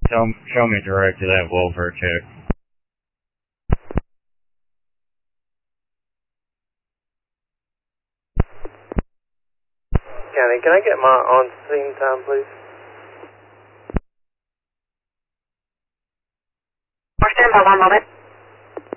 Show me direct to that welfare check. County, can I get my on-scene time, please? We're standing by 1 moment.